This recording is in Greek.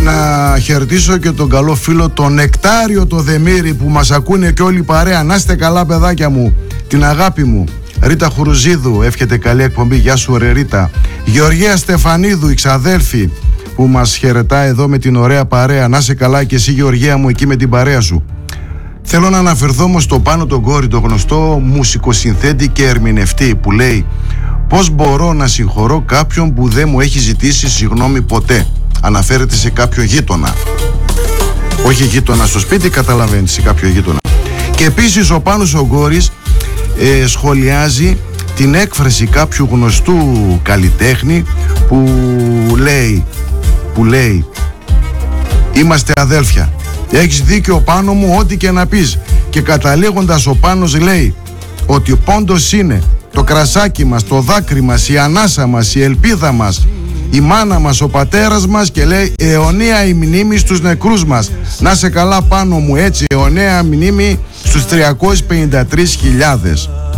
να χαιρετήσω και τον καλό φίλο τον Νεκτάριο το Δεμήρη που μας ακούνε και όλη η παρέα. Να είστε καλά παιδάκια μου, την αγάπη μου Ρίτα Χουρουζίδου, εύχεται καλή εκπομπή. Γεια σου ρε Ρίτα. Γεωργία Στεφανίδου, η ξαδέλφη που μας χαιρετά εδώ με την ωραία παρέα. Να είσαι καλά και εσύ Γεωργία μου εκεί με την παρέα σου. Θέλω να αναφερθώ όμως στο Πάνο τον Κόρη, το γνωστό μουσικοσυνθέτη και ερμηνευτή που λέει: πώς μπορώ να συγχωρώ κάποιον που δεν μου έχει ζητήσει συγγνώμη ποτέ. Αναφέρεται σε κάποιο γείτονα. Όχι γείτονα στο σπίτι, καταλαβαίνεις, σε κάποιο γείτονα. Και επίσης ο Πάνος ο Κόρης σχολιάζει την έκφραση κάποιου γνωστού καλλιτέχνη που λέει είμαστε αδέλφια. Έχεις δίκιο Πάνο μου, ό,τι και να πεις. Και καταλήγοντας ο Πάνος λέει ότι ο πόντος είναι το κρασάκι μας, το δάκρυ μας, η ανάσα μας, η ελπίδα μας, η μάνα μας, ο πατέρας μας, και λέει αιωνία η μνήμη στους νεκρούς μας. Να σε καλά Πάνο μου, έτσι αιωνία μνήμη στους 353.000.